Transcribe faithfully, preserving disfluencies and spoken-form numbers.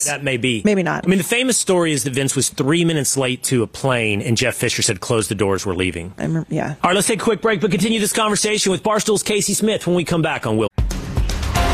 That may be. Maybe not. I mean, the famous story is that Vince was three minutes late to a plane, and Jeff Fisher said, close the doors, we're leaving. I remember, yeah. All right, let's take a quick break, but continue this conversation with Barstool's Casey Smith when we come back on Will.